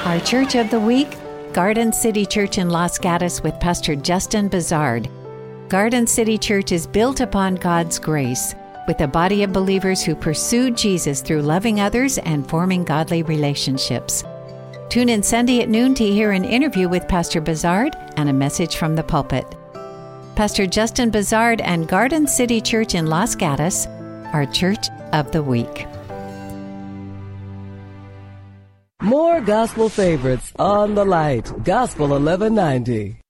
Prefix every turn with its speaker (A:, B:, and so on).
A: Our Church of the Week, Garden City Church in Los Gatos with Pastor Justin Bizard. Garden City Church is built upon God's grace, with a body of believers who pursue Jesus through loving others and forming godly relationships. Tune in Sunday at noon to hear an interview with Pastor Bizard and a message from the pulpit. Pastor Justin Bizard and Garden City Church in Los Gatos, our Church of the Week.
B: More gospel favorites on the light. Gospel 1190.